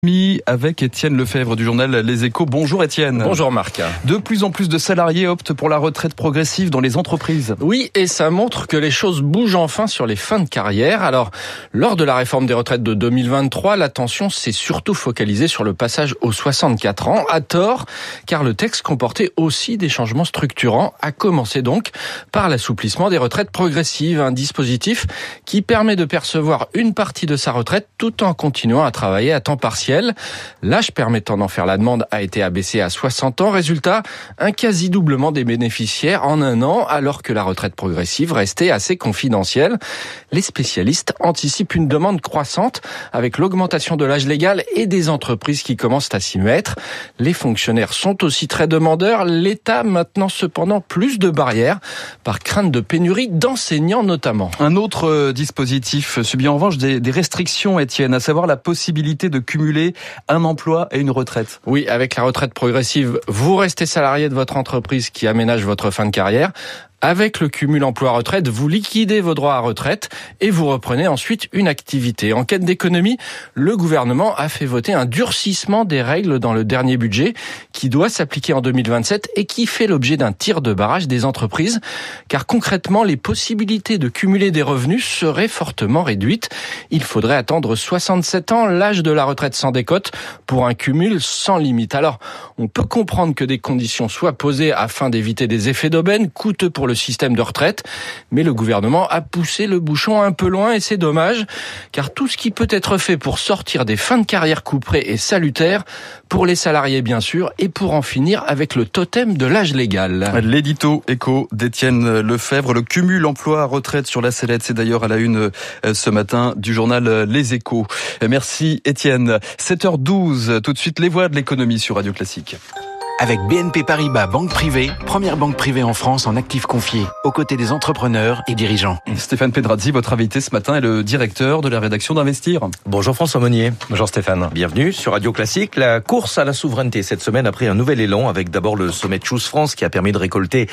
Avec Étienne Lefebvre du journal Les Échos. Bonjour Étienne. Bonjour Marc. De plus en plus de salariés optent pour la retraite progressive dans les entreprises. Oui, et ça montre que les choses bougent enfin sur les fins de carrière. Alors, lors de la réforme des retraites de 2023, l'attention s'est surtout focalisée sur le passage aux 64 ans, à tort, car le texte comportait aussi des changements structurants, à commencer donc par l'assouplissement des retraites progressives, un dispositif qui permet de percevoir une partie de sa retraite tout en continuant à travailler à temps partiel. L'âge permettant d'en faire la demande a été abaissé à 60 ans. Résultat, un quasi-doublement des bénéficiaires en un an, alors que la retraite progressive restait assez confidentielle. Les spécialistes anticipent une demande croissante avec l'augmentation de l'âge légal et des entreprises qui commencent à s'y mettre. Les fonctionnaires sont aussi très demandeurs. L'État maintenant cependant plus de barrières par crainte de pénurie d'enseignants notamment. Un autre dispositif subit en revanche des restrictions, Étienne, à savoir la possibilité de cumuler un emploi et une retraite. Oui, avec la retraite progressive, vous restez salarié de votre entreprise qui aménage votre fin de carrière. Avec le cumul emploi-retraite, vous liquidez vos droits à retraite et vous reprenez ensuite une activité. En quête d'économie, le gouvernement a fait voter un durcissement des règles dans le dernier budget qui doit s'appliquer en 2027 et qui fait l'objet d'un tir de barrage des entreprises. Car concrètement, les possibilités de cumuler des revenus seraient fortement réduites. Il faudrait attendre 67 ans, l'âge de la retraite sans décote, pour un cumul sans limite. Alors, on peut comprendre que des conditions soient posées afin d'éviter des effets d'aubaine coûteux pour le système de retraite, mais le gouvernement a poussé le bouchon un peu loin et c'est dommage, car tout ce qui peut être fait pour sortir des fins de carrière couperées est salutaire, pour les salariés bien sûr, et pour en finir avec le totem de l'âge légal. L'édito écho d'Étienne Lefebvre, le cumul emploi-retraite sur la sellette, c'est d'ailleurs à la une ce matin du journal Les Échos. Merci Étienne. 7h12, tout de suite les voix de l'économie sur Radio Classique. Avec BNP Paribas Banque Privée, première banque privée en France en actifs confiés, aux côtés des entrepreneurs et dirigeants. Stéphane Pedrazzi, votre invité ce matin est le directeur de la rédaction d'Investir. Bonjour François Monnier. Bonjour Stéphane. Bienvenue sur Radio Classique. La course à la souveraineté cette semaine a pris un nouvel élan avec d'abord le sommet de Choose France qui a permis de récolter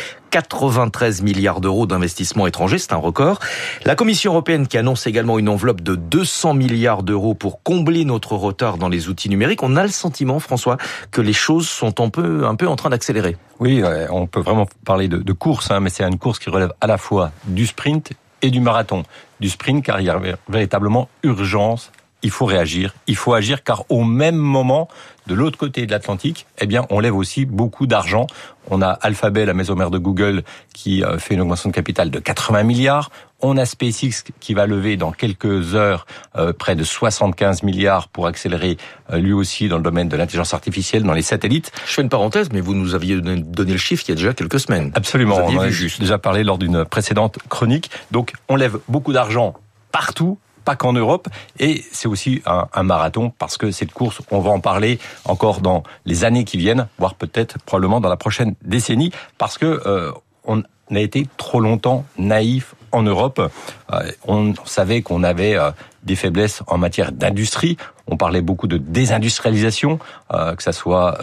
93 milliards d'euros d'investissements étrangers, c'est un record. La Commission européenne qui annonce également une enveloppe de 200 milliards d'euros pour combler notre retard dans les outils numériques. On a le sentiment, François, que les choses sont un peu en train d'accélérer. Oui, on peut vraiment parler de course, mais c'est une course qui relève à la fois du sprint et du marathon. Du sprint car il y a véritablement urgence. Il faut réagir, il faut agir car au même moment, de l'autre côté de l'Atlantique, on lève aussi beaucoup d'argent. On a Alphabet, la maison mère de Google, qui fait une augmentation de capital de 80 milliards. On a SpaceX qui va lever dans quelques heures près de 75 milliards pour accélérer lui aussi dans le domaine de l'intelligence artificielle, dans les satellites. Je fais une parenthèse, mais vous nous aviez donné le chiffre il y a déjà quelques semaines. Absolument, on en a déjà parlé lors d'une précédente chronique. Donc on lève beaucoup d'argent partout, pas qu'en Europe, et c'est aussi un marathon parce que cette course, on va en parler encore dans les années qui viennent, voire peut-être probablement dans la prochaine décennie, parce que on a été trop longtemps naïf en Europe. On savait qu'on avait des faiblesses en matière d'industrie. On parlait beaucoup de désindustrialisation, que ça soit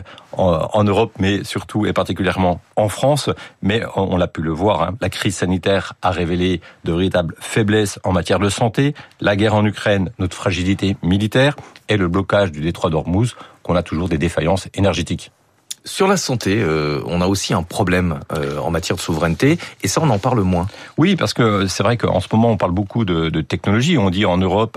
en Europe, mais surtout et particulièrement en France. Mais on l'a pu le voir, la crise sanitaire a révélé de véritables faiblesses en matière de santé. La guerre en Ukraine, notre fragilité militaire et le blocage du détroit d'Ormuz, qu'on a toujours des défaillances énergétiques. Sur la santé, on a aussi un problème en matière de souveraineté, et ça, on en parle moins. Oui, parce que c'est vrai qu'en ce moment, on parle beaucoup de technologie. On dit en Europe,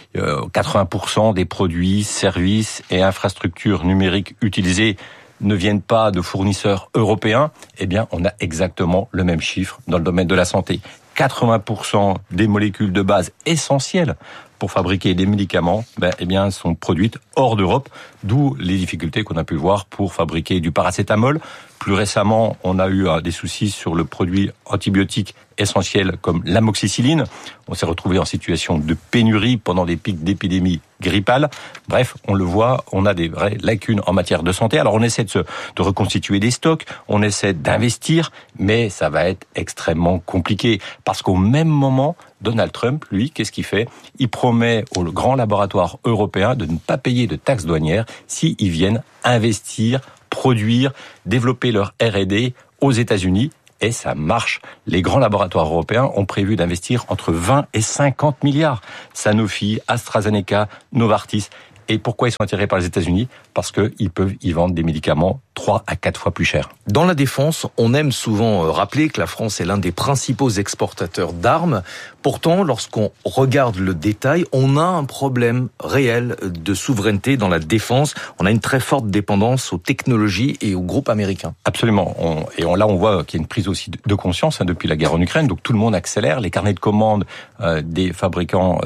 80% des produits, services et infrastructures numériques utilisés ne viennent pas de fournisseurs européens. On a exactement le même chiffre dans le domaine de la santé. 80% des molécules de base essentielles pour fabriquer des médicaments, sont produites hors d'Europe, d'où les difficultés qu'on a pu voir pour fabriquer du paracétamol. Plus récemment, on a eu des soucis sur le produit antibiotique essentiel comme l'amoxicilline. On s'est retrouvé en situation de pénurie pendant des pics d'épidémie grippale. Bref, on le voit, on a des vraies lacunes en matière de santé. Alors on essaie de reconstituer des stocks, on essaie d'investir, mais ça va être extrêmement compliqué parce qu'au même moment, Donald Trump, lui, qu'est-ce qu'il fait ? Il promet aux grands laboratoires européens de ne pas payer de taxes douanières s'ils viennent investir, produire, développer leur R&D aux États-Unis. Et ça marche. Les grands laboratoires européens ont prévu d'investir entre 20 et 50 milliards. Sanofi, AstraZeneca, Novartis. Et pourquoi ils sont attirés par les États-Unis? Parce qu'ils peuvent y vendre des médicaments 3 à 4 fois plus chers. Dans la défense, on aime souvent rappeler que la France est l'un des principaux exportateurs d'armes. Pourtant, lorsqu'on regarde le détail, on a un problème réel de souveraineté dans la défense. On a une très forte dépendance aux technologies et aux groupes américains. Absolument. Là, on voit qu'il y a une prise aussi de conscience depuis la guerre en Ukraine. Donc tout le monde accélère. Les carnets de commandes des fabricants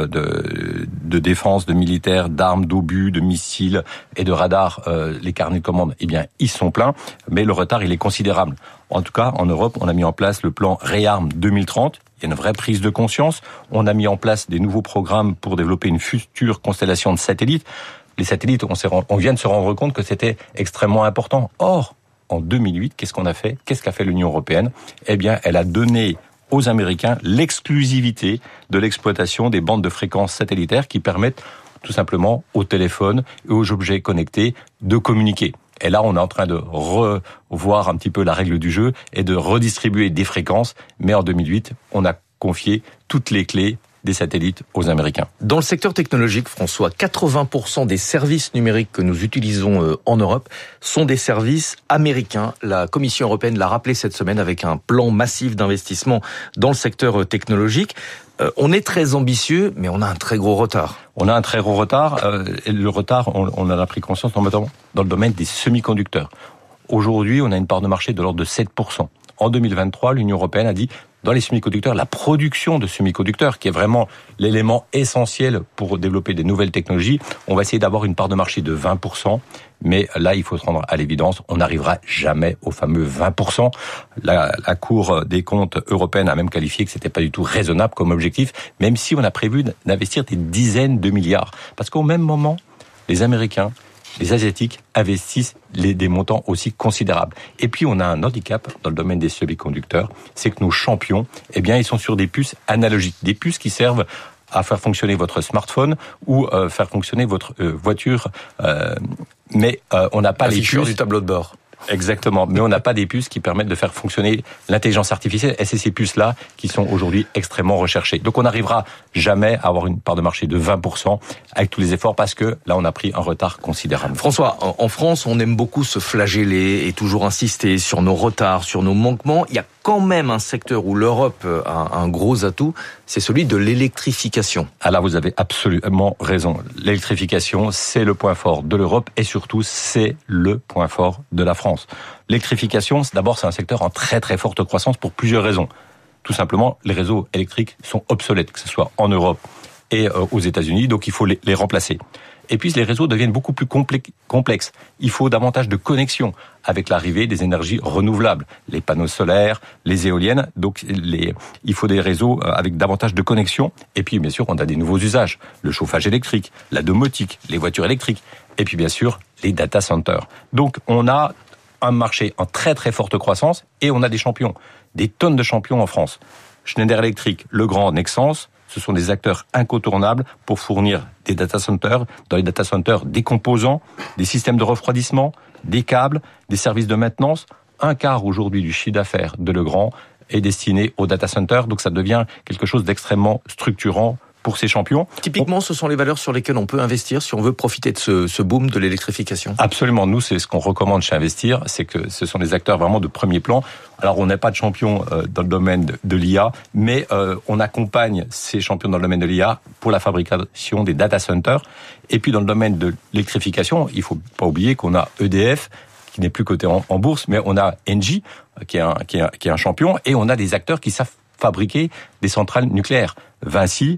de défense, de militaires, d'armes, d'obus, de missiles et de radars, les carnets de commandes, eh bien, ils sont pleins. Mais le retard, il est considérable. En tout cas, en Europe, on a mis en place le plan ReArm 2030. Il y a une vraie prise de conscience. On a mis en place des nouveaux programmes pour développer une future constellation de satellites. Les satellites, on vient de se rendre compte que c'était extrêmement important. Or, en 2008, qu'est-ce qu'on a fait? Qu'est-ce qu'a fait l'Union européenne? Eh bien, elle a donné aux Américains l'exclusivité de l'exploitation des bandes de fréquences satellitaires qui permettent tout simplement aux téléphones et aux objets connectés de communiquer. Et là, on est en train de revoir un petit peu la règle du jeu et de redistribuer des fréquences. Mais en 2008, on a confié toutes les clés des satellites aux Américains. Dans le secteur technologique, François, 80% des services numériques que nous utilisons en Europe sont des services américains. La Commission européenne l'a rappelé cette semaine avec un plan massif d'investissement dans le secteur technologique. On est très ambitieux, mais on a un très gros retard. On a un très gros retard. Et le retard, on en a pris conscience notamment dans le domaine des semi-conducteurs. Aujourd'hui, on a une part de marché de l'ordre de 7%. En 2023, l'Union européenne a dit, dans les semi-conducteurs, la production de semi-conducteurs, qui est vraiment l'élément essentiel pour développer des nouvelles technologies, on va essayer d'avoir une part de marché de 20%. Mais là, il faut se rendre à l'évidence, on n'arrivera jamais au fameux 20%. La Cour des comptes européenne a même qualifié que c'était pas du tout raisonnable comme objectif, même si on a prévu d'investir des dizaines de milliards. Parce qu'au même moment, les Américains, les Asiatiques investissent des montants aussi considérables. Et puis, on a un handicap dans le domaine des semi-conducteurs, c'est que nos champions, eh bien, ils sont sur des puces analogiques, des puces qui servent à faire fonctionner votre smartphone ou faire fonctionner votre voiture. Mais on n'a pas les puces du tableau de bord. Exactement, mais on n'a pas des puces qui permettent de faire fonctionner l'intelligence artificielle, et c'est ces puces-là qui sont aujourd'hui extrêmement recherchées. Donc on n'arrivera jamais à avoir une part de marché de 20% avec tous les efforts, parce que là on a pris un retard considérable. François, en France, on aime beaucoup se flageller et toujours insister sur nos retards, sur nos manquements. Il y a quand même un secteur où l'Europe a un gros atout, c'est celui de l'électrification. Ah là, vous avez absolument raison. L'électrification, c'est le point fort de l'Europe, et surtout, c'est le point fort de la France. L'électrification, d'abord, c'est un secteur en très très forte croissance pour plusieurs raisons. Tout simplement, les réseaux électriques sont obsolètes, que ce soit en Europe et aux États-Unis, donc il faut les remplacer. Et puis les réseaux deviennent beaucoup plus complexes. Il faut davantage de connexions avec l'arrivée des énergies renouvelables, les panneaux solaires, les éoliennes. Donc il faut des réseaux avec davantage de connexions. Et puis bien sûr, on a des nouveaux usages, le chauffage électrique, la domotique, les voitures électriques, et puis bien sûr les data centers. Donc on a un marché en très très forte croissance, et on a des champions, des tonnes de champions en France. Schneider Electric, Legrand, Nexans, ce sont des acteurs incontournables pour fournir des data centers. Dans les data centers, des composants, des systèmes de refroidissement, des câbles, des services de maintenance. Un quart aujourd'hui du chiffre d'affaires de Legrand est destiné aux data centers. Donc ça devient quelque chose d'extrêmement structurant pour ces champions. Typiquement, ce sont les valeurs sur lesquelles on peut investir si on veut profiter de ce boom de l'électrification. Absolument. Nous, c'est ce qu'on recommande chez Investir, c'est que ce sont des acteurs vraiment de premier plan. Alors, on n'est pas de champion dans le domaine de l'IA, mais on accompagne ces champions dans le domaine de l'IA pour la fabrication des data centers. Et puis, dans le domaine de l'électrification, il faut pas oublier qu'on a EDF, qui n'est plus coté en bourse, mais on a Engie, qui est un champion, et on a des acteurs qui savent fabriquer des centrales nucléaires. Vinci,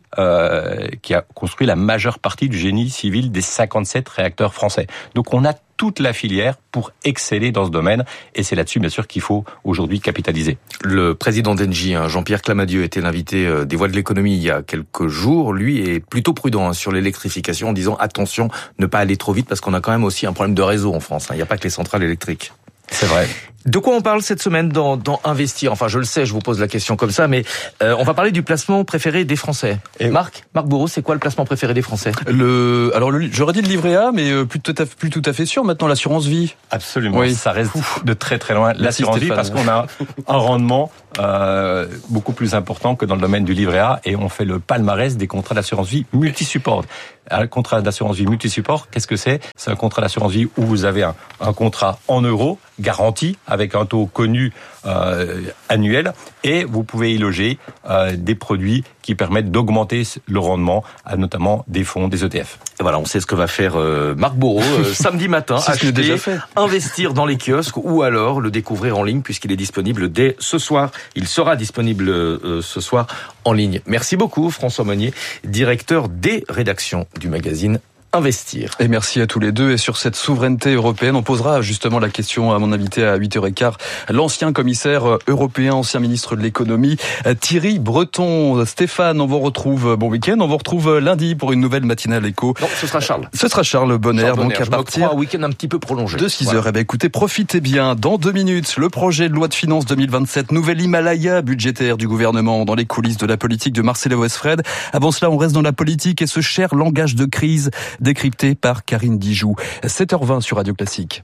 qui a construit la majeure partie du génie civil des 57 réacteurs français. Donc on a toute la filière pour exceller dans ce domaine, et c'est là-dessus bien sûr qu'il faut aujourd'hui capitaliser. Le président d'Engie, Jean-Pierre Clamadieu, était l'invité des Voix de l'économie il y a quelques jours. Lui est plutôt prudent sur l'électrification, en disant attention, ne pas aller trop vite, parce qu'on a quand même aussi un problème de réseau en France. Il n'y a pas que les centrales électriques. C'est vrai. De quoi on parle cette semaine dans Investir? Enfin, je le sais, je vous pose la question comme ça, mais on va parler du placement préféré des Français. Et Marc Bourreau, c'est quoi le placement préféré des Français? J'aurais dit le livret A, mais plus tout à fait sûr. Maintenant, l'assurance vie. Absolument. Oui. Ça reste de très très loin l'assurance vie, parce qu'on a un rendement beaucoup plus important que dans le domaine du livret A, et on fait le palmarès des contrats d'assurance vie multi-support. Un contrat d'assurance vie multi-support, qu'est-ce que c'est ? C'est un contrat d'assurance vie où vous avez un contrat en euros, garanti, avec un taux connu annuel, et vous pouvez y loger des produits qui permettent d'augmenter le rendement, notamment des fonds, des ETF. Et voilà, on sait ce que va faire Marc Bourreau samedi matin, acheter, investir dans les kiosques ou alors le découvrir en ligne puisqu'il est disponible dès ce soir. Il sera disponible ce soir en ligne. Merci beaucoup François Monnier, directeur des rédactions du magazine Investir. Et merci à tous les deux. Et sur cette souveraineté européenne, on posera justement la question à mon invité à 8h15, l'ancien commissaire européen, ancien ministre de l'économie, Thierry Breton. Stéphane, on vous retrouve, bon week-end, on vous retrouve lundi pour une nouvelle matinale éco. Non, ce sera Charles. Ce sera Charles Bonner, donc à partir un week-end un petit peu prolongé. De 6h. Voilà. Eh bien, écoutez, profitez bien. Dans 2 minutes, le projet de loi de finances 2027, nouvel Himalaya budgétaire du gouvernement dans les coulisses de la politique de Marcelo Esfred. Avant cela, on reste dans la politique et ce cher langage de crise décrypté par Karine Dijoux. 7h20 sur Radio Classique.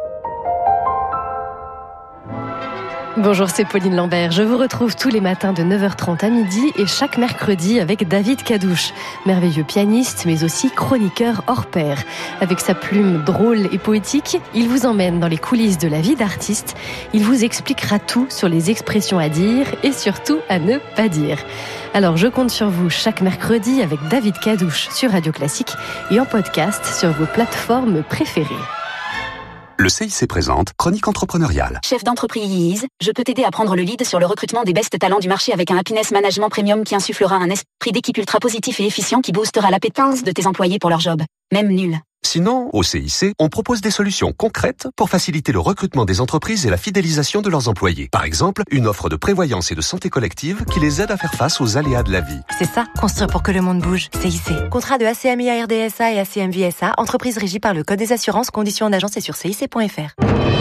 Bonjour, c'est Pauline Lambert. Je vous retrouve tous les matins de 9h30 à midi et chaque mercredi avec David Cadouche, merveilleux pianiste mais aussi chroniqueur hors pair. Avec sa plume drôle et poétique, il vous emmène dans les coulisses de la vie d'artiste. Il vous expliquera tout sur les expressions à dire et surtout à ne pas dire. Alors je compte sur vous chaque mercredi avec David Cadouche sur Radio Classique et en podcast sur vos plateformes préférées. Le CIC présente Chronique entrepreneuriale. Chef d'entreprise, je peux t'aider à prendre le lead sur le recrutement des best talents du marché avec un happiness management premium qui insufflera un esprit d'équipe ultra positif et efficient qui boostera l'appétence de tes employés pour leur job, même nul. Sinon, au CIC, on propose des solutions concrètes pour faciliter le recrutement des entreprises et la fidélisation de leurs employés. Par exemple, une offre de prévoyance et de santé collective qui les aide à faire face aux aléas de la vie. C'est ça, construire pour que le monde bouge. CIC. Contrat de ACMI RDSA et ACMVSA, entreprise régie par le Code des assurances, conditions en agence et sur cic.fr.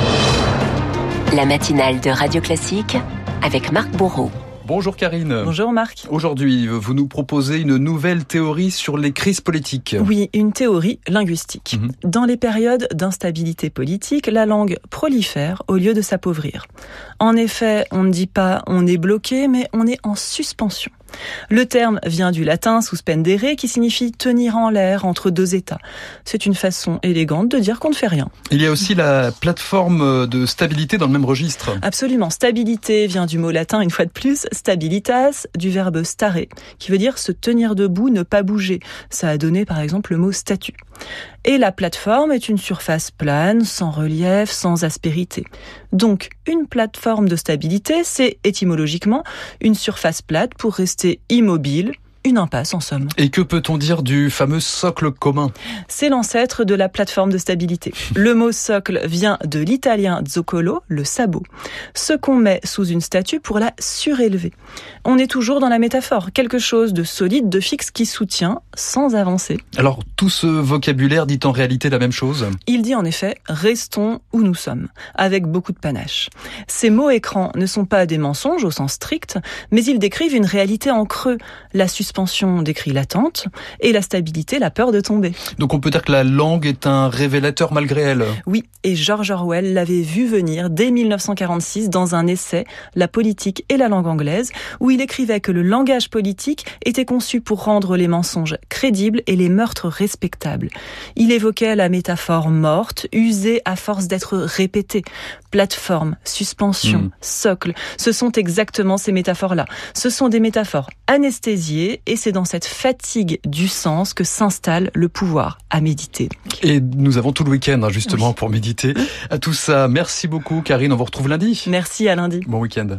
La matinale de Radio Classique avec Marc Bourreau. Bonjour Karine. Bonjour Marc. Aujourd'hui, vous nous proposez une nouvelle théorie sur les crises politiques. Oui, une théorie linguistique. Dans les périodes d'instabilité politique, la langue prolifère au lieu de s'appauvrir. En effet, on ne dit pas on est bloqué, mais on est en suspension. Le terme vient du latin suspendere qui signifie tenir en l'air entre deux états. C'est une façon élégante de dire qu'on ne fait rien. Il y a aussi la plateforme de stabilité dans le même registre. Absolument. Stabilité vient du mot latin, une fois de plus, stabilitas, du verbe stare, qui veut dire se tenir debout, ne pas bouger. Ça a donné par exemple le mot statue. Et la plateforme est une surface plane, sans relief, sans aspérité. Donc, une plateforme de stabilité, c'est étymologiquement une surface plate pour rester immobile, une impasse en somme. Et que peut-on dire du fameux socle commun ? C'est l'ancêtre de la plateforme de stabilité. Le mot socle vient de l'italien zoccolo, le sabot. Ce qu'on met sous une statue pour la surélever. On est toujours dans la métaphore, quelque chose de solide, de fixe qui soutient sans avancer. Alors, tout ce vocabulaire dit en réalité la même chose ? Il dit en effet « restons où nous sommes », avec beaucoup de panache. Ces mots écrans ne sont pas des mensonges au sens strict, mais ils décrivent une réalité en creux. La suspension décrit l'attente et la stabilité, la peur de tomber. Donc on peut dire que la langue est un révélateur malgré elle. Oui, et George Orwell l'avait vu venir dès 1946 dans un essai « La politique et la langue anglaise » où il écrivait que le langage politique était conçu pour rendre les mensonges crédibles et les meurtres respectables. Il évoquait la métaphore morte, usée à force d'être répétée. Plateforme, suspension, socle, ce sont exactement ces métaphores-là. Ce sont des métaphores anesthésiées et c'est dans cette fatigue du sens que s'installe le pouvoir à méditer. Et nous avons tout le week-end justement pour méditer. À tout ça, merci beaucoup Karine, on vous retrouve lundi. Merci, à lundi. Bon week-end.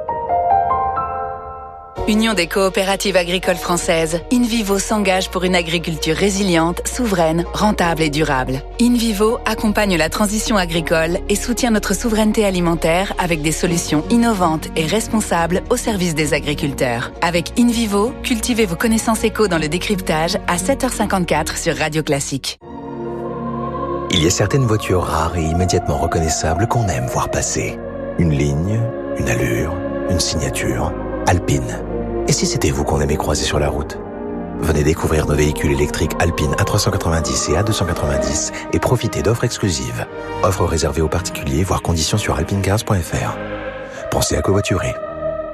Union des coopératives agricoles françaises, InVivo s'engage pour une agriculture résiliente, souveraine, rentable et durable. InVivo accompagne la transition agricole et soutient notre souveraineté alimentaire avec des solutions innovantes et responsables au service des agriculteurs. Avec InVivo, cultivez vos connaissances éco dans le décryptage à 7h54 sur Radio Classique. Il y a certaines voitures rares et immédiatement reconnaissables qu'on aime voir passer. Une ligne, une allure, une signature. Alpine. Et si c'était vous qu'on aimait croiser sur la route ? Venez découvrir nos véhicules électriques Alpine A390 et A290 et profitez d'offres exclusives. Offres réservées aux particuliers, voire conditions sur alpinecars.fr. Pensez à covoiturer.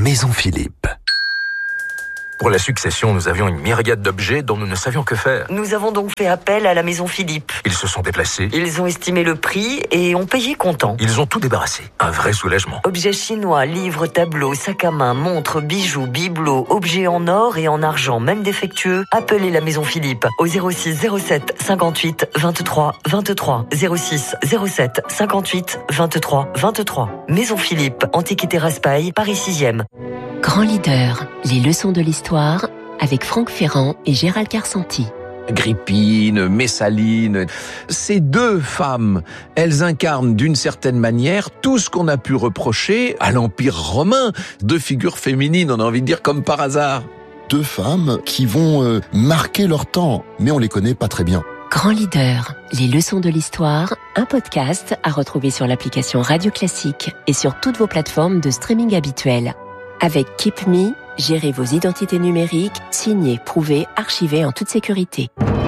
Maison Philippe. Pour la succession, nous avions une myriade d'objets dont nous ne savions que faire. Nous avons donc fait appel à la Maison Philippe. Ils se sont déplacés. Ils ont estimé le prix et ont payé comptant. Ils ont tout débarrassé. Un vrai soulagement. Objets chinois, livres, tableaux, sacs à main, montres, bijoux, bibelots, objets en or et en argent, même défectueux. Appelez la Maison Philippe au 06 07 58 23 23. 06 07 58 23 23. Maison Philippe, Antiquité Raspail, Paris 6e. Grand leader, les leçons de l'histoire avec Franck Ferrand et Gérald Carsanti. Agrippine, Messaline, ces deux femmes, elles incarnent d'une certaine manière tout ce qu'on a pu reprocher à l'Empire romain. Deux figures féminines, on a envie de dire comme par hasard. Deux femmes qui vont marquer leur temps, mais on les connaît pas très bien. Grand leader, les leçons de l'histoire, un podcast à retrouver sur l'application Radio Classique et sur toutes vos plateformes de streaming habituelles. Avec Keep Me, gérez vos identités numériques, signez, prouvez, archivez en toute sécurité.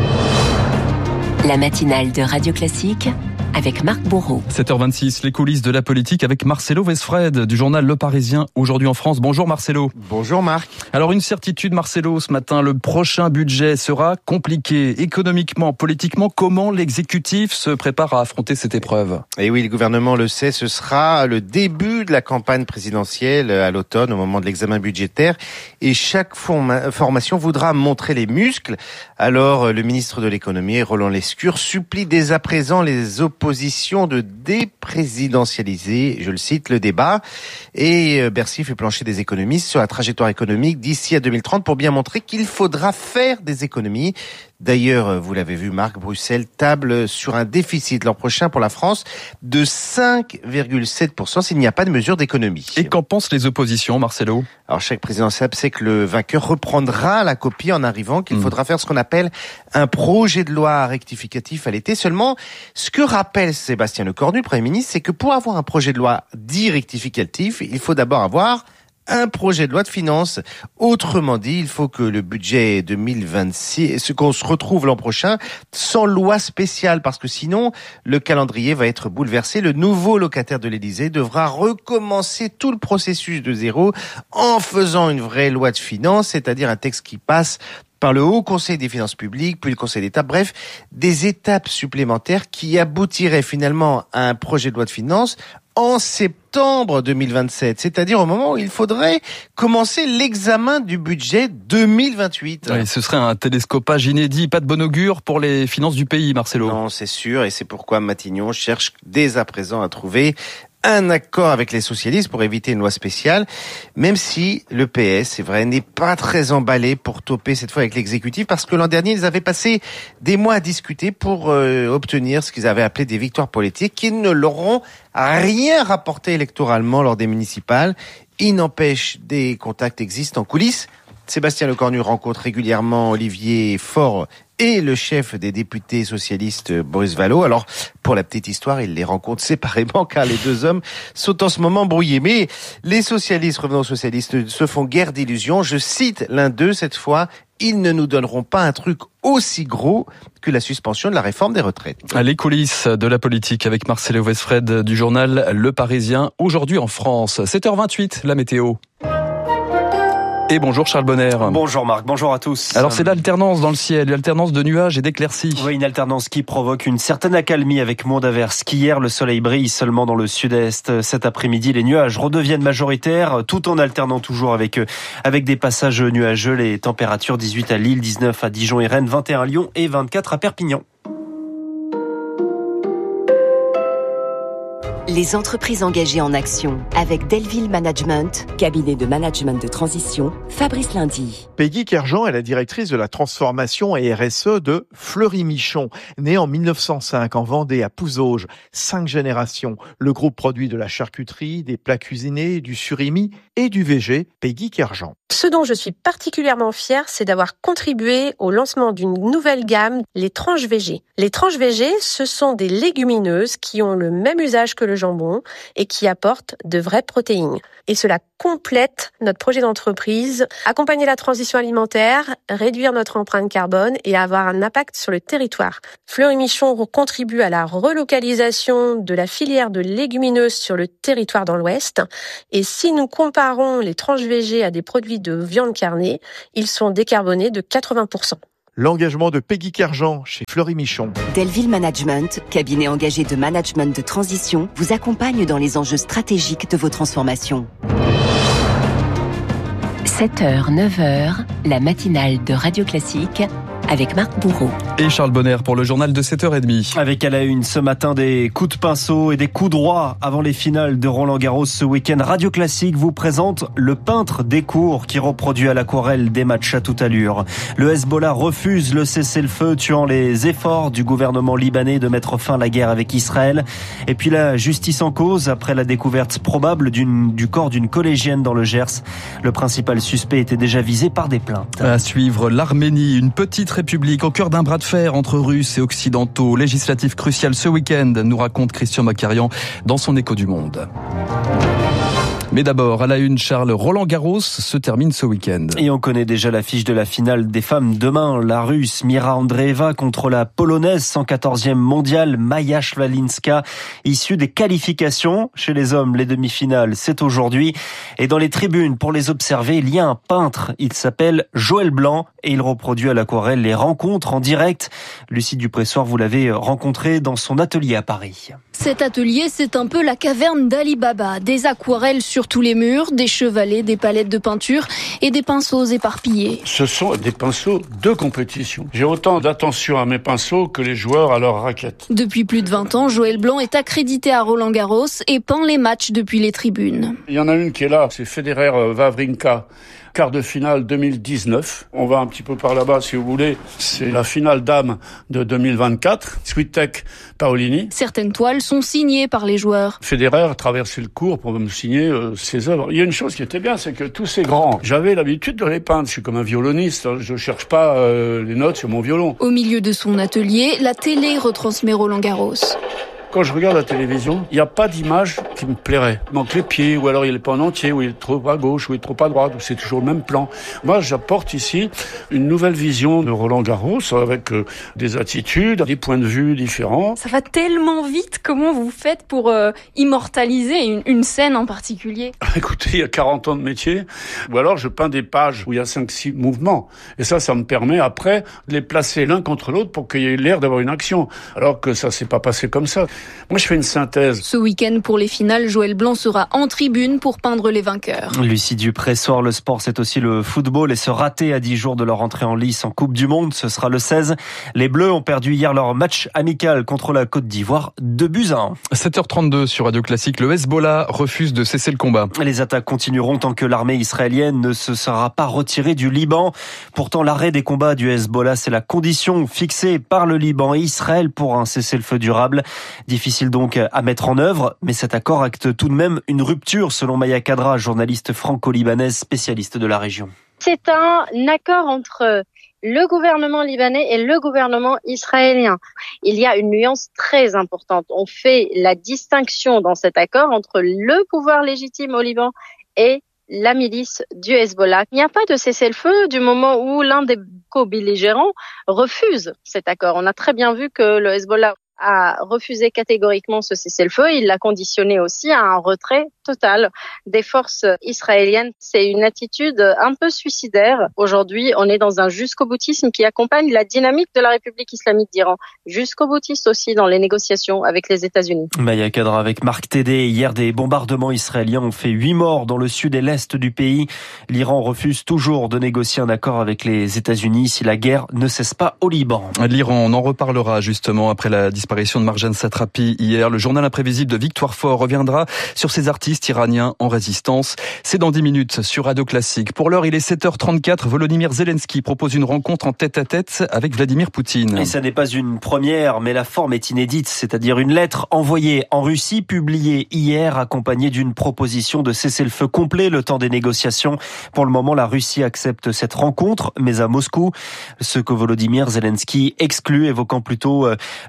La matinale de Radio Classique avec Marc Bourreau. 7h26, les coulisses de la politique avec Marcelo Westfred du journal Le Parisien, aujourd'hui en France. Bonjour Marcelo. Bonjour Marc. Alors une certitude Marcelo, ce matin, le prochain budget sera compliqué économiquement, politiquement. Comment l'exécutif se prépare à affronter cette épreuve ? Et oui, le gouvernement le sait, ce sera le début de la campagne présidentielle à l'automne, au moment de l'examen budgétaire. Et chaque formation voudra montrer les muscles. Alors, le ministre de l'économie, Roland Lescure, supplie dès à présent les oppositions de déprésidentialiser, je le cite, le débat. Et Bercy fait plancher des économistes sur la trajectoire économique d'ici à 2030 pour bien montrer qu'il faudra faire des économies. D'ailleurs, vous l'avez vu, Marc, Bruxelles table sur un déficit l'an prochain pour la France de 5,7% s'il n'y a pas de mesure d'économie. Et qu'en pensent les oppositions, Marcelo ? Alors, chaque président sait que le vainqueur reprendra la copie en arrivant, qu'il faudra faire ce qu'on appelle un projet de loi rectificatif à l'été. Seulement, ce que rappelle Sébastien Lecornu, Premier ministre, c'est que pour avoir un projet de loi dit rectificatif, il faut d'abord avoir un projet de loi de finances. Autrement dit, il faut que le budget 2026, ce qu'on se retrouve l'an prochain, sans loi spéciale, parce que sinon, le calendrier va être bouleversé. Le nouveau locataire de l'Élysée devra recommencer tout le processus de zéro en faisant une vraie loi de finances, c'est-à-dire un texte qui passe par le Haut Conseil des finances publiques, puis le Conseil d'État, bref, des étapes supplémentaires qui aboutiraient finalement à un projet de loi de finances en septembre 2027, c'est-à-dire au moment où il faudrait commencer l'examen du budget 2028. Oui, ce serait un télescopage inédit, pas de bon augure pour les finances du pays, Marcelo. Non, c'est sûr, et c'est pourquoi Matignon cherche dès à présent à trouver un accord avec les socialistes pour éviter une loi spéciale, même si le PS, c'est vrai, n'est pas très emballé pour toper cette fois avec l'exécutif, parce que l'an dernier, ils avaient passé des mois à discuter pour obtenir ce qu'ils avaient appelé des victoires politiques qui ne leur ont rien rapporté électoralement lors des municipales. Il n'empêche, des contacts existent en coulisses. Sébastien Lecornu rencontre régulièrement Olivier Faure et le chef des députés socialistes Boris Vallaud. Alors, pour la petite histoire, il les rencontre séparément car les deux hommes sont en ce moment brouillés. Mais les socialistes, revenons aux socialistes, ne se font guère d'illusions. Je cite l'un d'eux cette fois, ils ne nous donneront pas un truc aussi gros que la suspension de la réforme des retraites. Les coulisses de la politique avec Marcelo Westfred du journal Le Parisien, aujourd'hui en France. 7h28, la météo. Et bonjour Charles Bonner. Bonjour Marc, bonjour à tous. Alors c'est l'alternance dans le ciel, l'alternance de nuages et d'éclaircies. Oui, une alternance qui provoque une certaine accalmie avec moins d'averses qu'hier. Le soleil brille seulement dans le sud-est. Cet après-midi, les nuages redeviennent majoritaires, tout en alternant toujours avec des passages nuageux. Les températures 18 à Lille, 19 à Dijon et Rennes, 21 à Lyon et 24 à Perpignan. Les entreprises engagées en action avec Delville Management, cabinet de management de transition, Fabrice Lundy. Peggy Kerjean est la directrice de la transformation et RSE de Fleury-Michon. Née en 1905 en Vendée à Pouzauges, 5 générations. Le groupe produit de la charcuterie, des plats cuisinés, du surimi et du VG. Peggy Kerjean. Ce dont je suis particulièrement fière, c'est d'avoir contribué au lancement d'une nouvelle gamme, les tranches VG. Les tranches VG, ce sont des légumineuses qui ont le même usage que le jambon et qui apportent de vraies protéines. Et cela complète notre projet d'entreprise, accompagner la transition alimentaire, réduire notre empreinte carbone et avoir un impact sur le territoire. Fleury-Michon contribue à la relocalisation de la filière de légumineuses sur le territoire dans l'Ouest. Et si nous comparons les tranches VG à des produits de viande carnée, ils sont décarbonés de 80%. L'engagement de Peggy Kerjean chez Fleury-Michon. Delville Management, cabinet engagé de management de transition, vous accompagne dans les enjeux stratégiques de vos transformations. 7h, 9h, la matinale de Radio Classique avec Marc Bourreau. Et Charles Bonner pour le journal de 7h30. Avec à la une ce matin des coups de pinceau et des coups droits avant les finales de Roland-Garros ce week-end. Radio Classique vous présente le peintre Descours qui reproduit à l'aquarelle des matchs à toute allure. Le Hezbollah refuse le cessez-le-feu, tuant les efforts du gouvernement libanais de mettre fin à la guerre avec Israël. Et puis la justice en cause après la découverte probable du corps d'une collégienne dans le Gers. Le principal suspect était déjà visé par des plaintes. À suivre, l'Arménie, une petite république au cœur d'un bras de fer entre Russes et Occidentaux. Législatif crucial ce week-end, nous raconte Christian Macarian dans son Écho du Monde. Mais d'abord, à la une, Charles, Roland-Garros se termine ce week-end. Et on connaît déjà l'affiche de la finale des femmes demain. La Russe Mira Andreeva contre la Polonaise 114e mondiale Maja Szwalinska, issue des qualifications. Chez les hommes, les demi-finales, c'est aujourd'hui. Et dans les tribunes, pour les observer, il y a un peintre. Il s'appelle Joël Blanc et il reproduit à l'aquarelle les rencontres en direct. Lucie Dupressoir, vous l'avez rencontré dans son atelier à Paris. Cet atelier, c'est un peu la caverne d'Ali Baba. Des aquarelles sur tous les murs, des chevalets, des palettes de peinture et des pinceaux éparpillés. Ce sont des pinceaux de compétition. J'ai autant d'attention à mes pinceaux que les joueurs à leur raquette. Depuis plus de 20 ans, Joël Blanc est accrédité à Roland-Garros et peint les matchs depuis les tribunes. Il y en a une qui est là, c'est Federer-Wawrinka. Quart de finale 2019. On va un petit peu par là-bas si vous voulez. C'est la finale dames de 2024. Swiatek, Paolini. Certaines toiles sont signées par les joueurs. Federer a traversé le cours pour me signer ses œuvres. Il y a une chose qui était bien, c'est que tous ces grands, j'avais l'habitude de les peindre. Je suis comme un violoniste. Je cherche pas les notes sur mon violon. Au milieu de son atelier, la télé retransmet Roland-Garros. Quand je regarde la télévision, il n'y a pas d'image qui me plairait. Il manque les pieds, ou alors il n'est pas en entier, ou il est trop à gauche, ou il est trop à droite, ou c'est toujours le même plan. Moi, j'apporte ici une nouvelle vision de Roland-Garros, avec des attitudes, des points de vue différents. Ça va tellement vite, comment vous faites pour immortaliser une scène en particulier ? Écoutez, il y a 40 ans de métier, ou alors je peins des pages où il y a 5-6 mouvements. Et ça me permet après de les placer l'un contre l'autre pour qu'il y ait l'air d'avoir une action. Alors que ça s'est pas passé comme ça. Moi, je fais une synthèse. Ce week-end, pour les finales, Joël Blanc sera en tribune pour peindre les vainqueurs. Lucie Dupressoir, le sport, c'est aussi le football et se rater à 10 jours de leur entrée en lice en Coupe du Monde, ce sera le 16. Les Bleus ont perdu hier leur match amical contre la Côte d'Ivoire, 2-1. 7h32 sur Radio Classique, le Hezbollah refuse de cesser le combat. Les attaques continueront tant que l'armée israélienne ne se sera pas retirée du Liban. Pourtant, l'arrêt des combats du Hezbollah, c'est la condition fixée par le Liban et Israël pour un cessez-le-feu durable. Difficile donc à mettre en œuvre, mais cet accord acte tout de même une rupture selon Maya Kadra, journaliste franco-libanaise spécialiste de la région. C'est un accord entre le gouvernement libanais et le gouvernement israélien. Il y a une nuance très importante. On fait la distinction dans cet accord entre le pouvoir légitime au Liban et la milice du Hezbollah. Il n'y a pas de cessez-le-feu du moment où l'un des co-belligérants refuse cet accord. On a très bien vu que le Hezbollah a refusé catégoriquement ce cessez-le-feu. Il l'a conditionné aussi à un retrait total des forces israéliennes. C'est une attitude un peu suicidaire. Aujourd'hui, on est dans un jusqu'au-boutisme qui accompagne la dynamique de la République islamique d'Iran. Jusqu'au-boutiste aussi dans les négociations avec les États-Unis. Maya Kadra avec Marc Tédé. Hier, des bombardements israéliens ont fait 8 morts dans le sud et l'est du pays. L'Iran refuse toujours de négocier un accord avec les États-Unis si la guerre ne cesse pas au Liban. L'Iran, on en reparlera justement après la disparition de Marjane Satrapi hier. Le journal imprévisible de Victoire Fort reviendra sur ces artistes iraniens en résistance. C'est dans 10 minutes sur Radio Classique. Pour l'heure, il est 7h34. Volodymyr Zelensky propose une rencontre en tête-à-tête avec Vladimir Poutine. Et ça n'est pas une première, mais la forme est inédite, c'est-à-dire une lettre envoyée en Russie, publiée hier, accompagnée d'une proposition de cessez-le-feu complet le temps des négociations. Pour le moment, la Russie accepte cette rencontre, mais à Moscou, ce que Volodymyr Zelensky exclut, évoquant plutôt la Turquie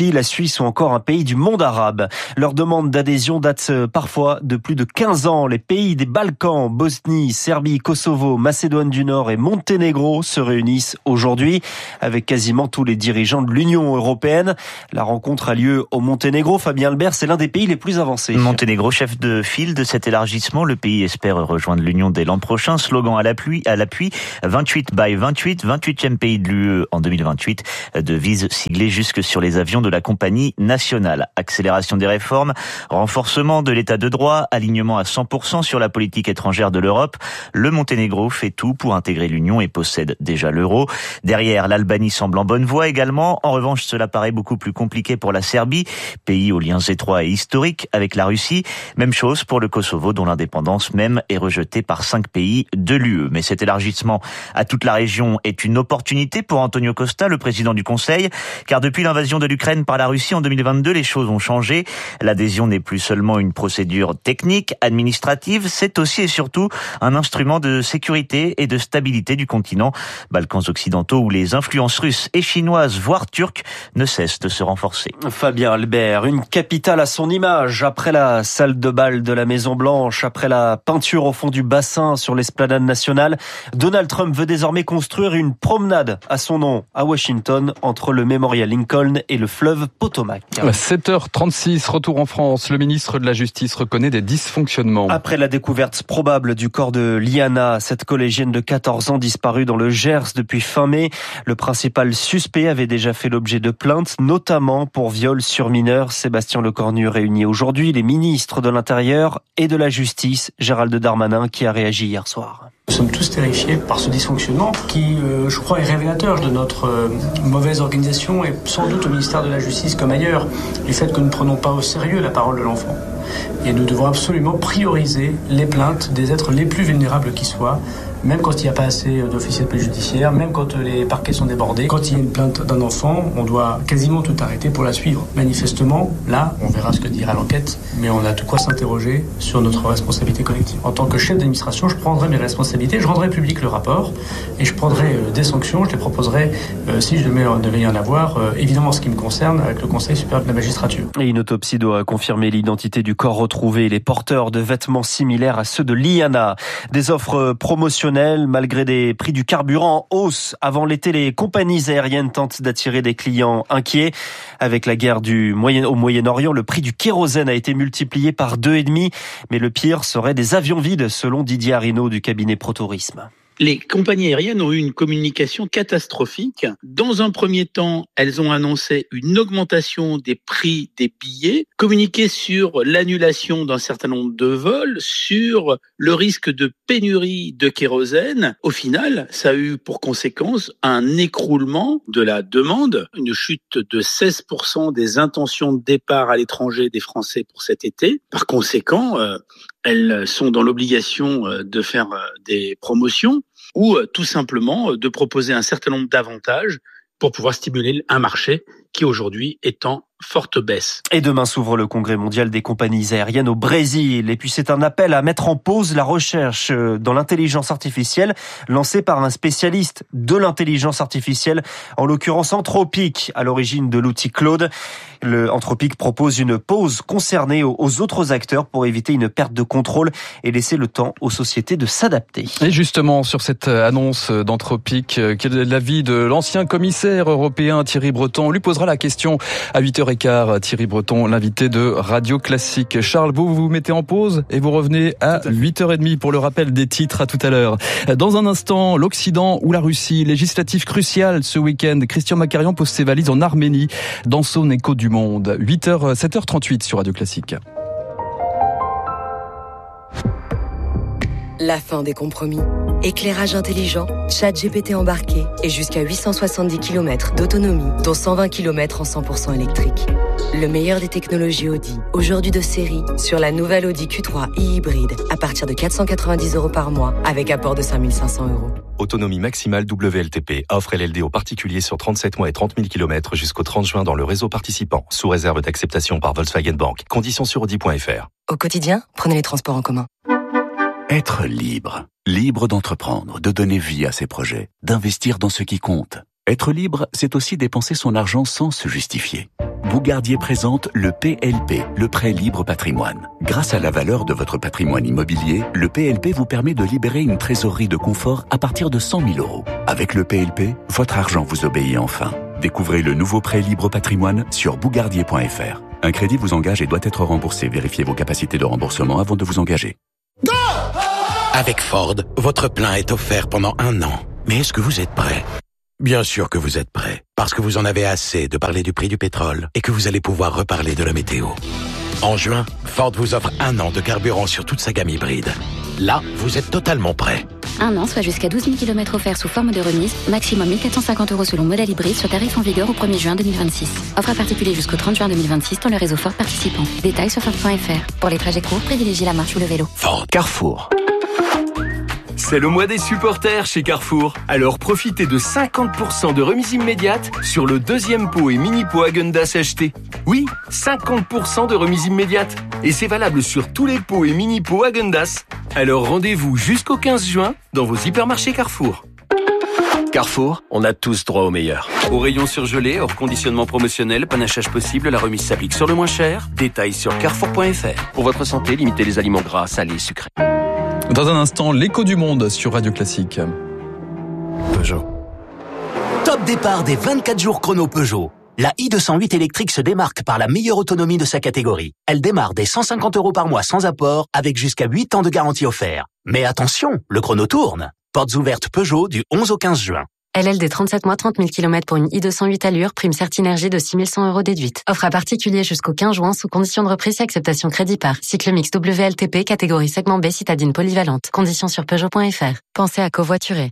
Turquie, la Suisse ou encore un pays du monde arabe. Leur demande d'adhésion date parfois de plus de 15 ans. Les pays des Balkans, Bosnie, Serbie, Kosovo, Macédoine du Nord et Monténégro se réunissent aujourd'hui avec quasiment tous les dirigeants de l'Union européenne. La rencontre a lieu au Monténégro. Fabien Albert, c'est l'un des pays les plus avancés. Monténégro, chef de file de cet élargissement. Le pays espère rejoindre l'Union dès l'an prochain. Slogan à l'appui, 28 by 28, 28e pays de l'UE en 2028. Devise siglée jusque sur les avions de la compagnie nationale. Accélération des réformes, renforcement de l'état de droit, alignement à 100% sur la politique étrangère de l'Europe. Le Monténégro fait tout pour intégrer l'Union et possède déjà l'euro. Derrière, l'Albanie semble en bonne voie également. En revanche, cela paraît beaucoup plus compliqué pour la Serbie, pays aux liens étroits et historiques avec la Russie. Même chose pour le Kosovo, dont l'indépendance même est rejetée par 5 pays de l'UE. Mais cet élargissement à toute la région est une opportunité pour Antonio Costa, le président du Conseil, car depuis l'invasion de l'Ukraine par la Russie en 2022, les choses ont changé. L'adhésion n'est plus seulement une procédure technique, administrative, c'est aussi et surtout un instrument de sécurité et de stabilité du continent. Balkans occidentaux où les influences russes et chinoises, voire turques, ne cessent de se renforcer. Fabien Albert, une capitale à son image, après la salle de bal de la Maison Blanche, après la peinture au fond du bassin sur l'esplanade nationale, Donald Trump veut désormais construire une promenade à son nom à Washington entre le Memorial Lincoln et le fleuve Potomac. 7h36, retour en France. Le ministre de la Justice reconnaît des dysfonctionnements. Après la découverte probable du corps de Liana, cette collégienne de 14 ans disparue dans le Gers depuis fin mai, le principal suspect avait déjà fait l'objet de plaintes, notamment pour viol sur mineur. Sébastien Lecornu réunit aujourd'hui les ministres de l'Intérieur et de la Justice, Gérald Darmanin, qui a réagi hier soir. Nous sommes tous terrifiés par ce dysfonctionnement qui, je crois, est révélateur de notre mauvaise organisation et sans doute au ministère de la Justice comme ailleurs, du fait que nous ne prenons pas au sérieux la parole de l'enfant. Et nous devons absolument prioriser les plaintes des êtres les plus vulnérables qui soient, même quand il n'y a pas assez d'officiers de police judiciaire, même quand les parquets sont débordés. Quand il y a une plainte d'un enfant, on doit quasiment tout arrêter pour la suivre. Manifestement, là, on verra ce que dira l'enquête, mais on a de quoi s'interroger sur notre responsabilité collective. En tant que chef d'administration, je prendrai mes responsabilités, je rendrai public le rapport et je prendrai des sanctions, je les proposerai si je devais y en avoir, évidemment en ce qui me concerne, avec le Conseil supérieur de la magistrature. Et une autopsie doit confirmer l'identité du corps retrouvé. Les porteurs de vêtements similaires à ceux de Liana. Des offres promotionnelles malgré des prix du carburant en hausse. Avant l'été, les compagnies aériennes tentent d'attirer des clients inquiets. Avec la guerre au Moyen-Orient, le prix du kérosène a été multiplié par 2,5. Mais le pire serait des avions vides, selon Didier Arinaud du cabinet ProTourisme. Les compagnies aériennes ont eu une communication catastrophique. Dans un premier temps, elles ont annoncé une augmentation des prix des billets, communiqué sur l'annulation d'un certain nombre de vols, sur le risque de pénurie de kérosène. Au final, ça a eu pour conséquence un écroulement de la demande, une chute de 16% des intentions de départ à l'étranger des Français pour cet été. Par conséquent, elles sont dans l'obligation de faire des promotions ou tout simplement de proposer un certain nombre d'avantages pour pouvoir stimuler un marché qui aujourd'hui est en forte baisse. Et demain s'ouvre le congrès mondial des compagnies aériennes au Brésil. Et puis c'est un appel à mettre en pause la recherche dans l'intelligence artificielle lancée par un spécialiste de l'intelligence artificielle, en l'occurrence Anthropic, à l'origine de l'outil Claude. Le Anthropic propose une pause concernée aux autres acteurs pour éviter une perte de contrôle et laisser le temps aux sociétés de s'adapter. Et justement, sur cette annonce d'Anthropic, quel est l'avis de l'ancien commissaire européen Thierry Breton? On lui posera la question à 8h15. Thierry Breton, l'invité de Radio Classique. Charles, vous vous mettez en pause et vous revenez à 8h30 pour le rappel des titres. À tout à l'heure. Dans un instant, l'Occident ou la Russie, législative cruciale ce week-end. Christian Macarian pose ses valises en Arménie dans son écho du monde. 7h38 sur Radio Classique. La fin des compromis. Éclairage intelligent, ChatGPT embarqué et jusqu'à 870 km d'autonomie, dont 120 km en 100% électrique. Le meilleur des technologies Audi, aujourd'hui de série, sur la nouvelle Audi Q3 e-hybride, à partir de 490 € par mois, avec apport de 5 500 €. Autonomie maximale WLTP. Offre LLD aux particuliers sur 37 mois et 30 000 km jusqu'au 30 juin dans le réseau participant, sous réserve d'acceptation par Volkswagen Bank. Conditions sur Audi.fr. Au quotidien, prenez les transports en commun. Être libre. Libre d'entreprendre, de donner vie à ses projets, d'investir dans ce qui compte. Être libre, c'est aussi dépenser son argent sans se justifier. Bougardier présente le PLP, le prêt libre patrimoine. Grâce à la valeur de votre patrimoine immobilier, le PLP vous permet de libérer une trésorerie de confort à partir de 100 000 €. Avec le PLP, votre argent vous obéit enfin. Découvrez le nouveau prêt libre patrimoine sur bougardier.fr. Un crédit vous engage et doit être remboursé. Vérifiez vos capacités de remboursement avant de vous engager. Avec Ford, votre plein est offert pendant 1 an. Mais est-ce que vous êtes prêt ? Bien sûr que vous êtes prêt, parce que vous en avez assez de parler du prix du pétrole et que vous allez pouvoir reparler de la météo. En juin, Ford vous offre 1 an de carburant sur toute sa gamme hybride. Là, vous êtes totalement prêt. 1 an, soit jusqu'à 12 000 km offerts sous forme de remise, maximum 1 450 € selon modèle hybride sur tarif en vigueur au 1er juin 2026. Offre à particulier jusqu'au 30 juin 2026 dans le réseau Ford participant. Détails sur Ford.fr. Pour les trajets courts, privilégiez la marche ou le vélo. Ford. Carrefour. C'est le mois des supporters chez Carrefour. Alors profitez de 50% de remise immédiate sur le 2e pot et mini pot Häagen-Dazs acheté. Oui, 50% de remise immédiate. Et c'est valable sur tous les pots et mini pots Häagen-Dazs. Alors rendez-vous jusqu'au 15 juin dans vos hypermarchés Carrefour. Carrefour, on a tous droit au meilleur. Au rayon surgelé, hors conditionnement promotionnel, panachage possible, la remise s'applique sur le moins cher. Détails sur carrefour.fr. Pour votre santé, limitez les aliments gras, salés, sucrés. Dans un instant, l'écho du monde sur Radio Classique. Peugeot. Top départ des 24 jours chrono Peugeot. La i208 électrique se démarque par la meilleure autonomie de sa catégorie. Elle démarre dès 150 € par mois sans apport, avec jusqu'à 8 ans de garantie offerte. Mais attention, le chrono tourne. Portes ouvertes Peugeot du 11 au 15 juin. LLD 37 mois, 30 000 km pour une i208 allure, prime Certinergie de 6 100 € déduite. Offre à particulier jusqu'au 15 juin sous condition de reprise et acceptation crédit par. Cycle mix WLTP, catégorie segment B, citadine polyvalente. Conditions sur Peugeot.fr. Pensez à covoiturer.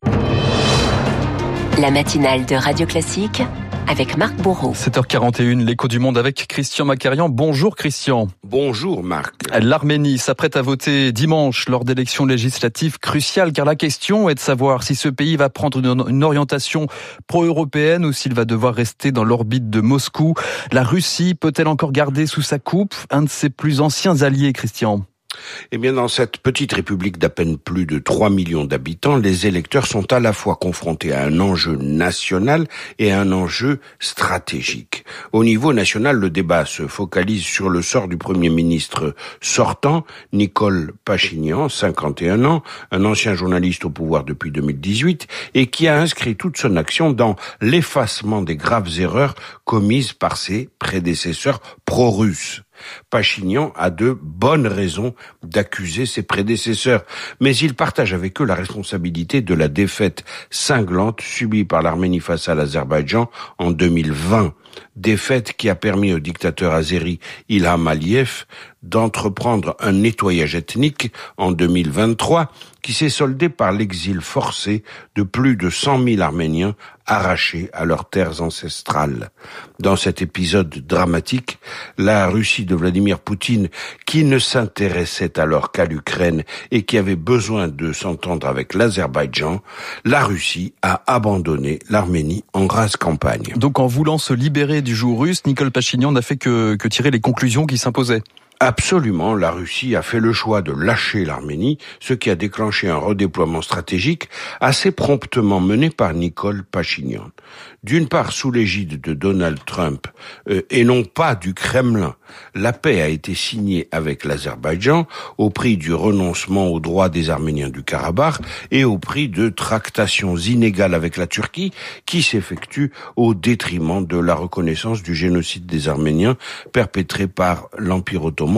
La matinale de Radio Classique avec Marc Bourreau. 7h41, l'écho du monde avec Christian Macarian. Bonjour Christian. Bonjour Marc. L'Arménie s'apprête à voter dimanche lors d'élections législatives cruciales, car la question est de savoir si ce pays va prendre une orientation pro-européenne ou s'il va devoir rester dans l'orbite de Moscou. La Russie peut-elle encore garder sous sa coupe un de ses plus anciens alliés, Christian ? Eh bien, dans cette petite république d'à peine plus de 3 millions d'habitants, les électeurs sont à la fois confrontés à un enjeu national et à un enjeu stratégique. Au niveau national, le débat se focalise sur le sort du Premier ministre sortant, Nikol Pachinian, 51 ans, un ancien journaliste au pouvoir depuis 2018, et qui a inscrit toute son action dans l'effacement des graves erreurs commises par ses prédécesseurs pro-russes. Pachinian a de bonnes raisons d'accuser ses prédécesseurs, mais il partage avec eux la responsabilité de la défaite cinglante subie par l'Arménie face à l'Azerbaïdjan en 2020. Défaite qui a permis au dictateur azéri Ilham Aliyev d'entreprendre un nettoyage ethnique en 2023 qui s'est soldé par l'exil forcé de plus de 100 000 Arméniens arrachés à leurs terres ancestrales. Dans cet épisode dramatique, la Russie de Vladimir Poutine, qui ne s'intéressait alors qu'à l'Ukraine et qui avait besoin de s'entendre avec l'Azerbaïdjan, la Russie a abandonné l'Arménie en rase campagne. Donc en voulant se libérer du joug russe, Nikol Pachinian n'a fait que tirer les conclusions qui s'imposaient. Absolument, la Russie a fait le choix de lâcher l'Arménie, ce qui a déclenché un redéploiement stratégique assez promptement mené par Nikol Pachinian. D'une part, sous l'égide de Donald Trump et non pas du Kremlin, la paix a été signée avec l'Azerbaïdjan au prix du renoncement aux droits des Arméniens du Karabakh et au prix de tractations inégales avec la Turquie qui s'effectuent au détriment de la reconnaissance du génocide des Arméniens perpétré par l'Empire ottoman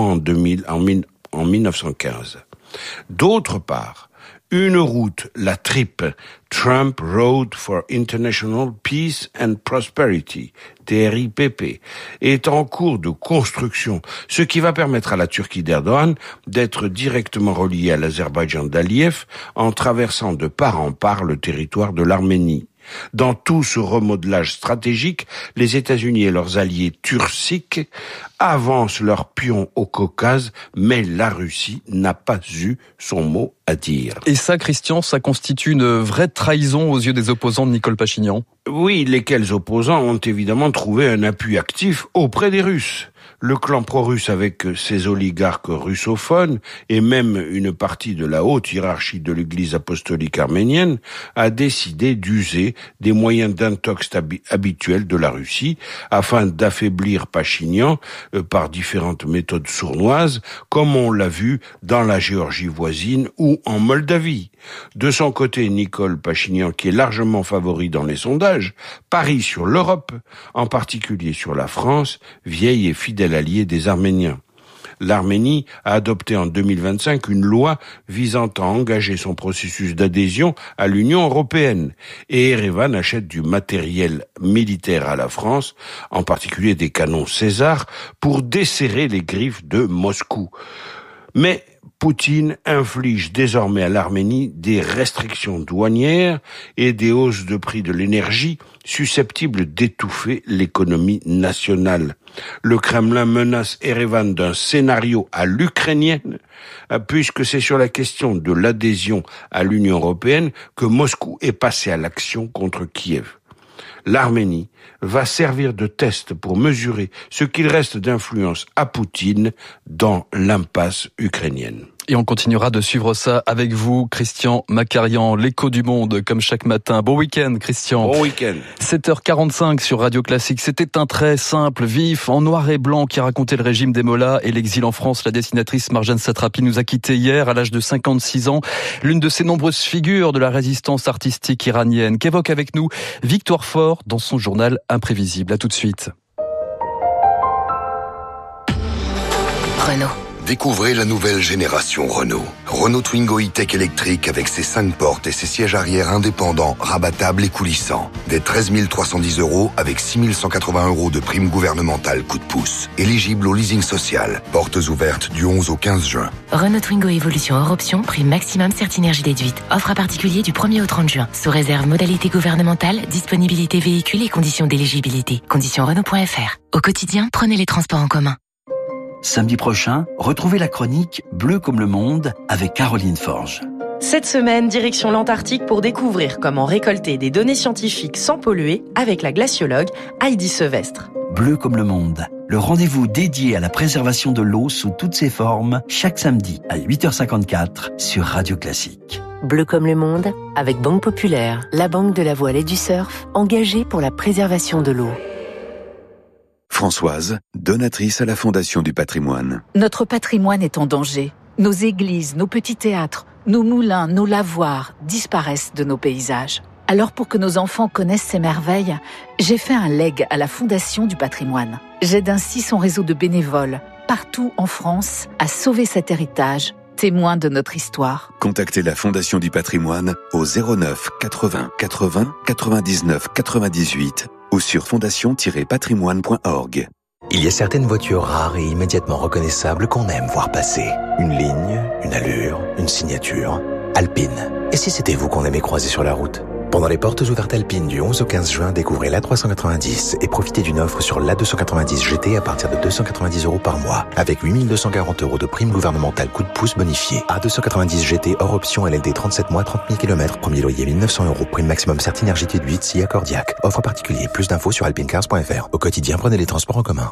en 1915. D'autre part, une route, la TRIP, Trump Road for International Peace and Prosperity, TRIPP, est en cours de construction, ce qui va permettre à la Turquie d'Erdogan d'être directement reliée à l'Azerbaïdjan d'Aliyev en traversant de part en part le territoire de l'Arménie. Dans tout ce remodelage stratégique, les États-Unis et leurs alliés turciques avancent leurs pions au Caucase, mais la Russie n'a pas eu son mot à dire. Et ça, Christian, ça constitue une vraie trahison aux yeux des opposants de Nikol Pachinian. Oui, lesquels opposants ont évidemment trouvé un appui actif auprès des Russes. Le clan pro-russe avec ses oligarques russophones et même une partie de la haute hiérarchie de l'Église apostolique arménienne a décidé d'user des moyens d'intox habituels de la Russie afin d'affaiblir Pachinian par différentes méthodes sournoises, comme on l'a vu dans la Géorgie voisine ou en Moldavie. De son côté, Nicole Pachinian, qui est largement favori dans les sondages, parie sur l'Europe, en particulier sur la France, vieille et fidèle alliée des Arméniens. L'Arménie a adopté en 2025 une loi visant à engager son processus d'adhésion à l'Union européenne. Et Erevan achète du matériel militaire à la France, en particulier des canons César, pour desserrer les griffes de Moscou. Mais Poutine inflige désormais à l'Arménie des restrictions douanières et des hausses de prix de l'énergie susceptibles d'étouffer l'économie nationale. Le Kremlin menace Erevan d'un scénario à l'ukrainienne, puisque c'est sur la question de l'adhésion à l'Union européenne que Moscou est passé à l'action contre Kiev. L'Arménie va servir de test pour mesurer ce qu'il reste d'influence à Poutine dans l'impasse ukrainienne. Et on continuera de suivre ça avec vous, Christian Macarian, l'écho du monde, comme chaque matin. Bon week-end, Christian. Bon week-end. 7h45 sur Radio Classique. C'était un trait simple, vif, en noir et blanc, qui racontait le régime des Mollahs et l'exil en France. La dessinatrice Marjane Satrapi nous a quittés hier, à l'âge de 56 ans. L'une de ces nombreuses figures de la résistance artistique iranienne, qu'évoque avec nous Victoire Fort dans son journal Imprévisible. À tout de suite. Renault. Découvrez la nouvelle génération Renault. Renault Twingo E-Tech électrique avec ses 5 portes et ses sièges arrière indépendants, rabattables et coulissants. Dès 13 310 € avec 6 180 € de prime gouvernementale coup de pouce. Éligible au leasing social. Portes ouvertes du 11 au 15 juin. Renault Twingo Evolution hors option, prime maximum Certinergie déduite. Offre à particulier du 1er au 30 juin. Sous réserve modalité gouvernementale, disponibilité véhicule et conditions d'éligibilité. Conditions Renault.fr. Au quotidien, prenez les transports en commun. Samedi prochain, retrouvez la chronique Bleu comme le monde avec Caroline Forge. Cette semaine, direction l'Antarctique pour découvrir comment récolter des données scientifiques sans polluer avec la glaciologue Heidi Sevestre. Bleu comme le monde, le rendez-vous dédié à la préservation de l'eau sous toutes ses formes, chaque samedi à 8h54 sur Radio Classique. Bleu comme le monde, avec Banque Populaire, la banque de la voile et du surf, engagée pour la préservation de l'eau. Françoise, donatrice à la Fondation du patrimoine. Notre patrimoine est en danger. Nos églises, nos petits théâtres, nos moulins, nos lavoirs disparaissent de nos paysages. Alors pour que nos enfants connaissent ces merveilles, j'ai fait un leg à la Fondation du patrimoine. J'aide ainsi son réseau de bénévoles, partout en France, à sauver cet héritage, témoin de notre histoire. Contactez la Fondation du patrimoine au 09 80 80 99 98 ou sur fondation-patrimoine.org. Il y a certaines voitures rares et immédiatement reconnaissables qu'on aime voir passer. Une ligne, une allure, une signature. Alpine. Et si c'était vous qu'on aimait croiser sur la route ? Pendant les portes ouvertes Alpine du 11 au 15 juin, découvrez l'A390 et profitez d'une offre sur l'A290 GT à partir de 290 € par mois, avec 8 240 € de prime gouvernementale coup de pouce bonifié. A290 GT hors option LLD 37 mois, 30 000 km, premier loyer 1 900 €, prime maximum Certinergie déduite si accordiaque. Offre particulier, plus d'infos sur alpinecars.fr. Au quotidien, prenez les transports en commun.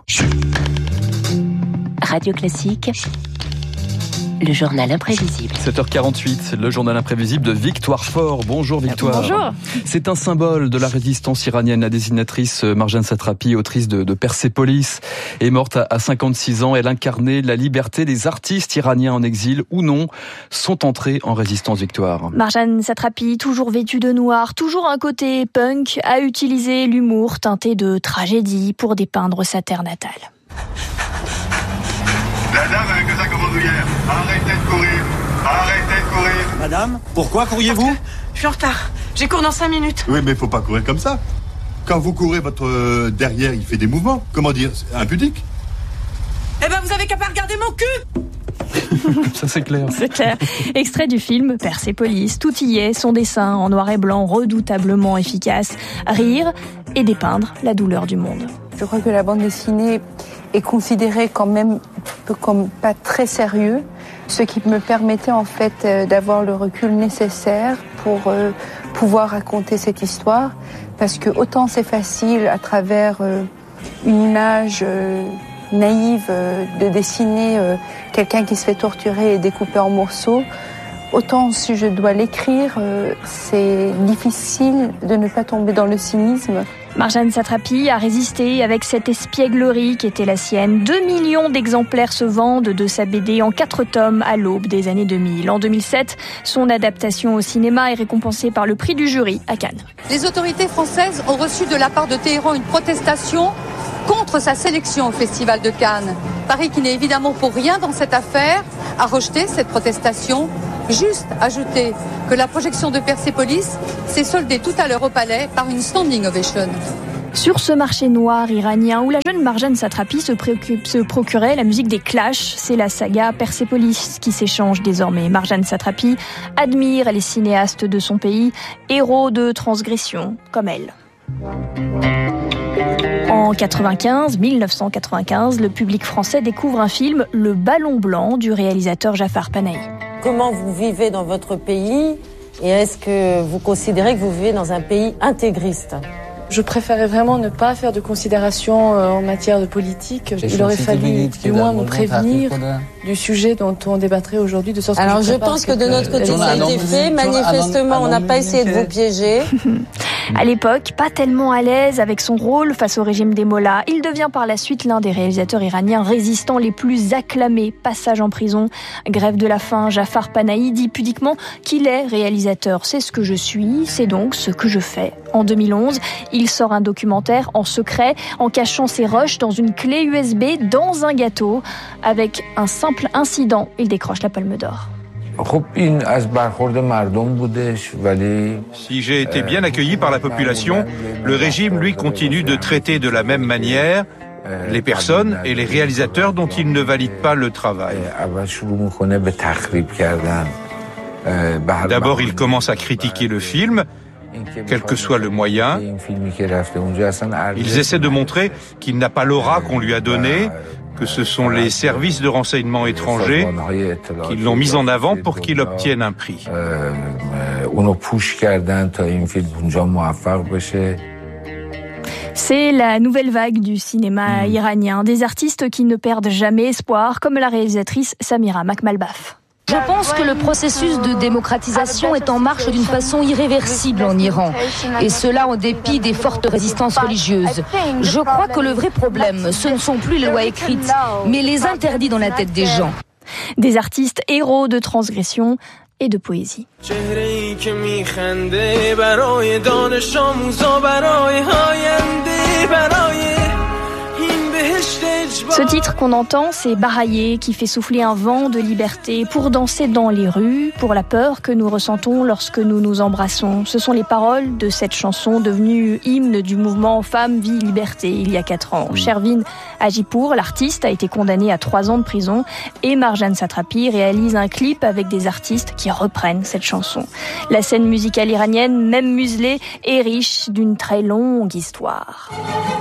Radio Classique, le journal imprévisible. 7h48, le journal imprévisible de Victoire Fort. Bonjour Victoire. Bonjour. C'est un symbole de la résistance iranienne. La dessinatrice Marjane Satrapi, autrice de Persépolis, est morte à 56 ans. Elle incarnait la liberté. Des artistes iraniens en exil ou non sont entrés en résistance. Victoire. Marjane Satrapi, toujours vêtue de noir, toujours un côté punk, a utilisé l'humour teinté de tragédie pour dépeindre sa terre natale. La dame avec le sac en bandoulière, arrêtez de courir, arrêtez de courir. Madame, pourquoi courriez-vous ? Je suis en retard, j'ai cours dans 5 minutes. Oui, mais faut pas courir comme ça. Quand vous courez, votre derrière, il fait des mouvements. Comment dire, c'est impudique. Eh ben, vous avez qu'à pas regarder mon cul. Ça c'est clair. C'est clair. Extrait du film Persépolis, tout y est, son dessin en noir et blanc redoutablement efficace, rire et dépeindre la douleur du monde. Je crois que la bande dessinée est considérée quand même comme pas très sérieux, ce qui me permettait en fait d'avoir le recul nécessaire pour pouvoir raconter cette histoire, parce que autant c'est facile à travers une image naïve de dessiner quelqu'un qui se fait torturer et découper en morceaux. Autant si je dois l'écrire, c'est difficile de ne pas tomber dans le cynisme. Marjane Satrapi a résisté avec cette espièglerie qui était la sienne. 2 millions d'exemplaires se vendent de sa BD en 4 tomes à l'aube des années 2000. En 2007, son adaptation au cinéma est récompensée par le prix du jury à Cannes. Les autorités françaises ont reçu de la part de Téhéran une protestation contre sa sélection au Festival de Cannes. Paris, qui n'est évidemment pour rien dans cette affaire, a rejeté cette protestation. Juste ajouter que la projection de Persépolis s'est soldée tout à l'heure au Palais par une standing ovation. Sur ce marché noir iranien où la jeune Marjane Satrapi se procurait la musique des Clash, c'est la saga Persépolis qui s'échange désormais. Marjane Satrapi admire les cinéastes de son pays, héros de transgression comme elle. En 1995, le public français découvre un film, Le Ballon Blanc, du réalisateur Jafar Panahi. Comment vous vivez dans votre pays et est-ce que vous considérez que vous vivez dans un pays intégriste ? Je préférais vraiment ne pas faire de considérations en matière de politique. Il aurait fallu du moins me prévenir du sujet dont on débattrait aujourd'hui. De sorte Alors que je pense que de notre côté ça a été fait. Manifestement, on n'a pas essayé de vous piéger. À l'époque, pas tellement à l'aise avec son rôle face au régime des Mollahs, il devient par la suite l'un des réalisateurs iraniens résistants les plus acclamés. Passage en prison, grève de la faim, Jafar Panahi dit pudiquement qu'il est réalisateur. C'est ce que je suis, c'est donc ce que je fais. En 2011, il sort un documentaire en secret, en cachant ses rushs dans une clé USB dans un gâteau. Avec un simple incident, il décroche la Palme d'Or. Si j'ai été bien accueilli par la population, le régime, lui, continue de traiter de la même manière les personnes et les réalisateurs dont il ne valide pas le travail. D'abord, il commence à critiquer le film, quel que soit le moyen. Ils essaient de montrer qu'il n'a pas l'aura qu'on lui a donnée, que ce sont les services de renseignement étrangers qui l'ont mis en avant pour qu'il obtienne un prix. C'est la nouvelle vague du cinéma iranien, des artistes qui ne perdent jamais espoir, comme la réalisatrice Samira Makhmalbaf. Je pense que le processus de démocratisation est en marche d'une façon irréversible en Iran, et cela en dépit des fortes résistances religieuses. Je crois que le vrai problème, ce ne sont plus les lois écrites, mais les interdits dans la tête des gens. Des artistes héros de transgression et de poésie. Ce titre qu'on entend, c'est Baraye, qui fait souffler un vent de liberté pour danser dans les rues, pour la peur que nous ressentons lorsque nous nous embrassons. Ce sont les paroles de cette chanson devenue hymne du mouvement Femmes, Vie, Liberté il y a 4 ans. Shervin Hajipour, l'artiste, a été condamné à 3 ans de prison et Marjane Satrapi réalise un clip avec des artistes qui reprennent cette chanson. La scène musicale iranienne, même muselée, est riche d'une très longue histoire.